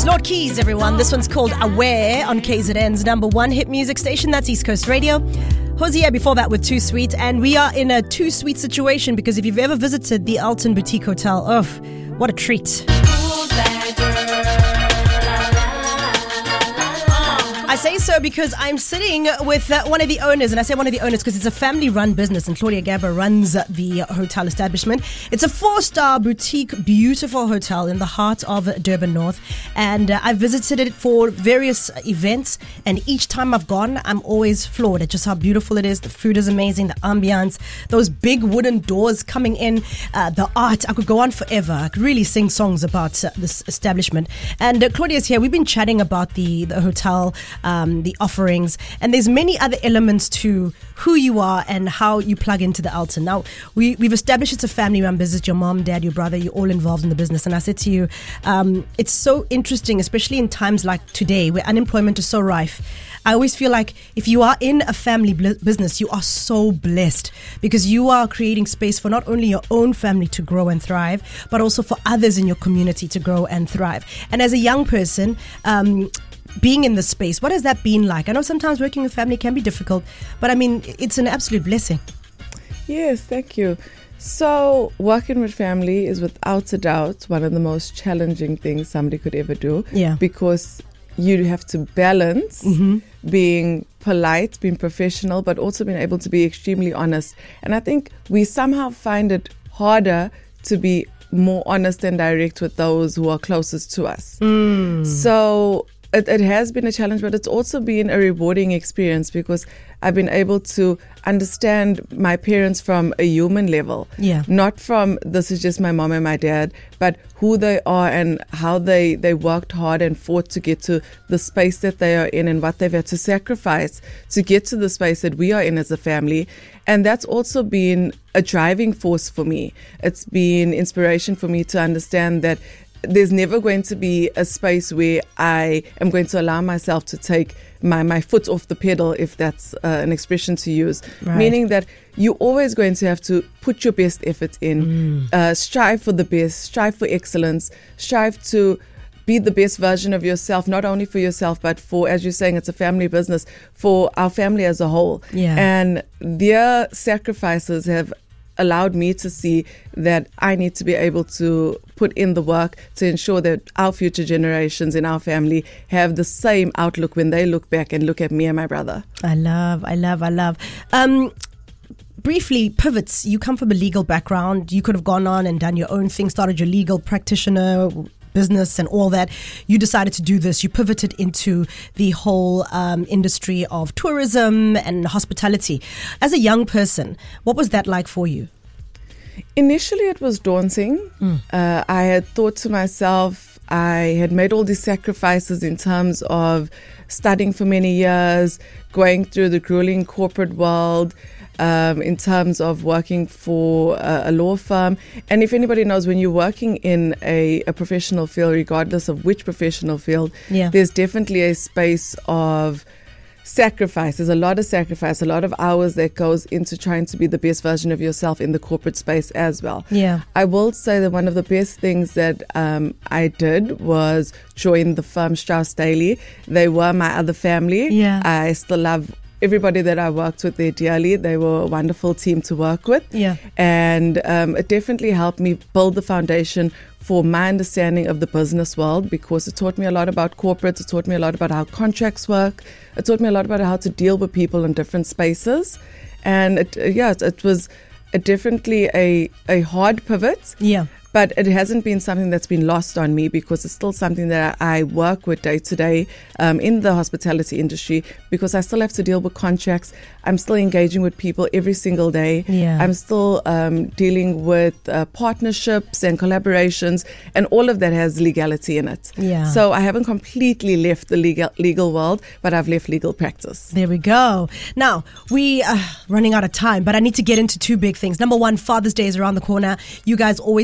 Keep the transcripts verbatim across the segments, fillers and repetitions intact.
Lord Keys, everyone. This one's called Aware on K Z N's number one hit music station. That's East Coast Radio. Hosea before that with Too Sweet. And we are in a Too Sweet situation because if you've ever visited the Alton Boutique Hotel, oh, what a treat. I say so because I'm sitting with uh, one of the owners, and I say one of the owners because it's a family-run business, and Claudia Gabba runs the hotel establishment. It's a four-star boutique, beautiful hotel in the heart of Durban North, and uh, I've visited it for various events, and each time I've gone, I'm always floored at just how beautiful it is. The food is amazing, the ambience, those big wooden doors coming in, uh, the art. I could go on forever. I could really sing songs about uh, this establishment. And uh, Claudia's here. We've been chatting about the, the hotel, Um, the offerings, and there's many other elements to who you are and how you plug into the Alton. Now, we, we've established it's a family-run business. Your mom, dad, your brother, you're all involved in the business. And I said to you, um, it's so interesting, especially in times like today where unemployment is so rife. I always feel like if you are in a family bl- business, you are so blessed because you are creating space for not only your own family to grow and thrive, but also for others in your community to grow and thrive. And as a young person, um, being in the space, what has that been like? I know sometimes working with family can be difficult, but I mean, it's an absolute blessing. Yes, thank you. So working with family is without a doubt one of the most challenging things somebody could ever do. Yeah. Because you have to balance mm-hmm. being polite, being professional, but also being able to be extremely honest. And I think we somehow find it harder to be more honest and direct with those who are closest to us. Mm. So It, it has been a challenge, but it's also been a rewarding experience because I've been able to understand my parents from a human level. Yeah. Not from this is just my mom and my dad, but who they are and how they, they worked hard and fought to get to the space that they are in and what they've had to sacrifice to get to the space that we are in as a family. And that's also been a driving force for me. It's been inspiration for me to understand that there's never going to be a space where I am going to allow myself to take my, my foot off the pedal, if that's uh, an expression to use. Right. Meaning that you're always going to have to put your best effort in, mm. uh, strive for the best, strive for excellence, strive to be the best version of yourself, not only for yourself, but for, as you're saying, it's a family business, for our family as a whole. Yeah. And their sacrifices have allowed me to see that I need to be able to put in the work to ensure that our future generations in our family have the same outlook when they look back and look at me and my brother. I love, I love, I love. Um, briefly, pivots. You come from a legal background. You could have gone on and done your own thing, started your legal practitioner business and all that. You decided to do this. You pivoted into the whole um, industry of tourism and hospitality. As a young person, what was that like for you? Initially, it was daunting. Mm. Uh, I had thought to myself, I had made all these sacrifices in terms of studying for many years, going through the grueling corporate world, Um, in terms of working for a, a law firm. And if anybody knows, when you're working in a, a professional field, regardless of which professional field, yeah. there's definitely a space of sacrifice. There's a lot of sacrifice, a lot of hours that goes into trying to be the best version of yourself in the corporate space as well. Yeah. I will say that one of the best things that um, I did was join the firm Strauss Daly. They were my other family. Yeah. I still love everybody that I worked with there dearly. They were a wonderful team to work with. Yeah. And um, it definitely helped me build the foundation for my understanding of the business world, because it taught me a lot about corporates. It taught me a lot about how contracts work. It taught me a lot about how to deal with people in different spaces. And it, yeah, it, it was a definitely a, a hard pivot. Yeah. But it hasn't been something that's been lost on me, because it's still something that I work with day to day um, in the hospitality industry, because I still have to deal with contracts. I'm still engaging with people every single day. Yeah. I'm still um, dealing with uh, partnerships and collaborations, and all of that has legality in it. Yeah. So I haven't completely left the legal legal world, but I've left legal practice. There we go. Now, we are running out of time, but I need to get into two big things. Number one, Father's Day is around the corner. You guys always have the most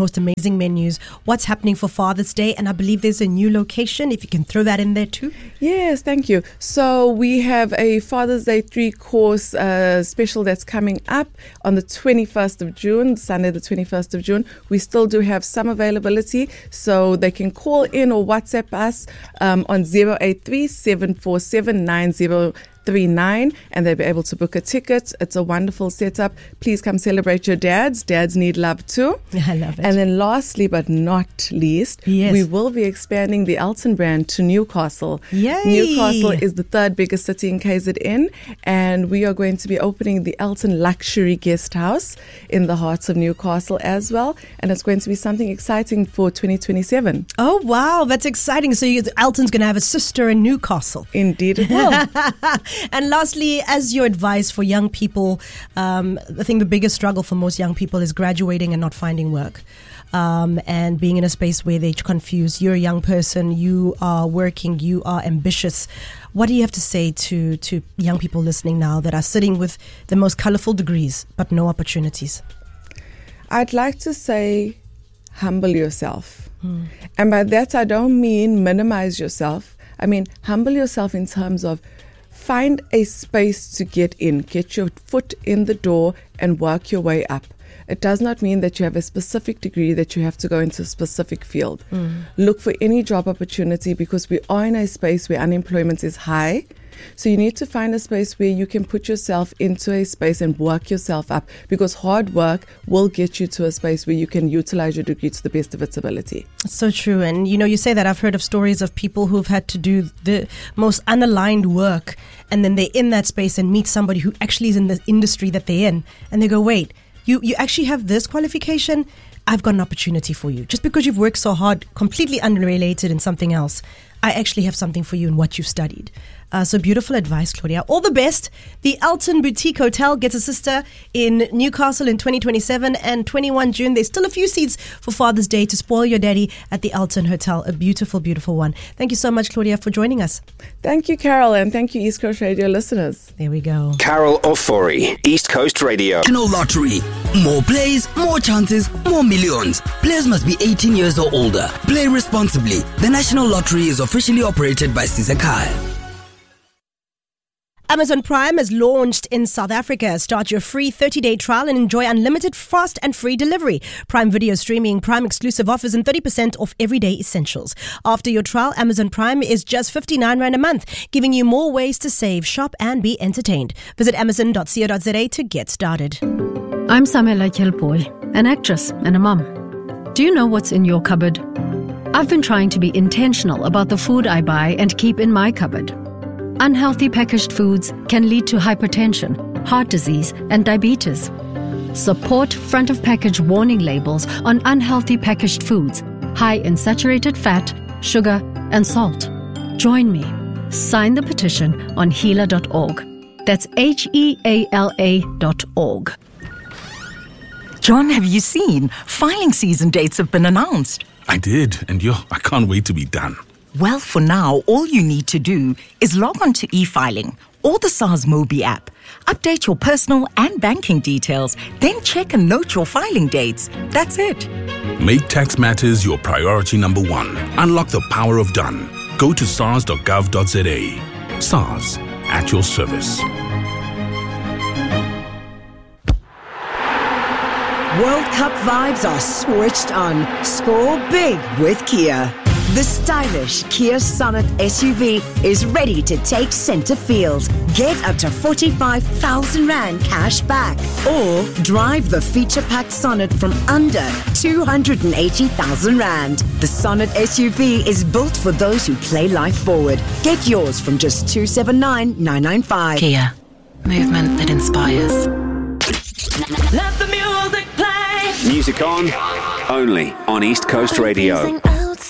most amazing menus. What's happening for Father's Day? And I believe there's a new location, if you can throw that in there too. Yes, thank you. So we have a Father's Day three-course uh, special that's coming up on the twenty-first of June, Sunday the twenty-first of June. We still do have some availability, so they can call in or WhatsApp us um, on zero eight three, seven four seven, nine zero three nine, and they'll be able to book a ticket. It's a wonderful setup. Please come celebrate your dads. Dads need love too. I love it. And then lastly but not least, yes. we will be expanding the Elton brand to Newcastle. Yay. Newcastle is the third biggest city in K Z N, and we are going to be opening the Elton Luxury Guest House in the heart of Newcastle as well, and it's going to be something exciting for twenty twenty-seven. Oh wow, that's exciting. So you, Elton's going to have a sister in Newcastle. Indeed it will. And lastly, as your advice for young people, um, I think the biggest struggle for most young people is graduating and not finding work. Um, and being in a space where they're confused. You're a young person, you are working, you are ambitious. What do you have to say to, to young people listening now that are sitting with the most colorful degrees but no opportunities? I'd like to say, humble yourself. Hmm. And by that, I don't mean minimize yourself. I mean, humble yourself in terms of find a space to get in, get your foot in the door and work your way up. It does not mean that you have a specific degree that you have to go into a specific field. Mm. Look for any job opportunity, because we are in a space where unemployment is high. So you need to find a space where you can put yourself into a space and work yourself up, because hard work will get you to a space where you can utilize your degree to the best of its ability. That's so true. And you know, you say that, I've heard of stories of people who've had to do the most unaligned work, and then they're in that space and meet somebody who actually is in the industry that they're in, and they go, wait, you, you actually have this qualification? I've got an opportunity for you. Just because you've worked so hard, completely unrelated in something else, I actually have something for you in what you've studied. Uh, so beautiful advice, Claudia. All the best. The Elton Boutique Hotel gets a sister in Newcastle in twenty twenty-seven and twenty-first of June. There's still a few seats for Father's Day to spoil your daddy at the Elton Hotel. A beautiful, beautiful one. Thank you so much, Claudia, for joining us. Thank you, Carol, and thank you, East Coast Radio listeners. There we go. Carol Ofori, East Coast Radio. National Lottery. More plays, more chances, more millions. Players must be eighteen years or older. Play responsibly. The National Lottery is officially operated by Sizakai. Amazon Prime has launched in South Africa. Start your free thirty-day trial and enjoy unlimited, fast and free delivery. Prime Video streaming, Prime exclusive offers and thirty percent off everyday essentials. After your trial, Amazon Prime is just fifty-nine rand a month, giving you more ways to save, shop and be entertained. Visit amazon dot co dot za to get started. I'm Samela Kelpoy, an actress and a mum. Do you know what's in your cupboard? I've been trying to be intentional about the food I buy and keep in my cupboard. Unhealthy packaged foods can lead to hypertension, heart disease, and diabetes. Support front of package warning labels on unhealthy packaged foods, high in saturated fat, sugar, and salt. Join me. Sign the petition on heala dot org. That's H E A L A dot org. John, have you seen? Filing season dates have been announced. I did, and yo, I can't wait to be done. Well, for now, all you need to do is log on to e-filing or the SARS Mobi app. Update your personal and banking details, then check and note your filing dates. That's it. Make tax matters your priority number one. Unlock the power of done. Go to sars dot gov dot za. SARS, at your service. World Cup vibes are switched on. Score big with Kia. The stylish Kia Sonet S U V is ready to take center field. Get up to forty-five thousand rand cash back. Or drive the feature-packed Sonet from under two hundred eighty thousand rand. The Sonet S U V is built for those who play life forward. Get yours from just two seven nine nine nine five. Kia. Movement that inspires. Let the music play. Music on, only on East Coast Radio.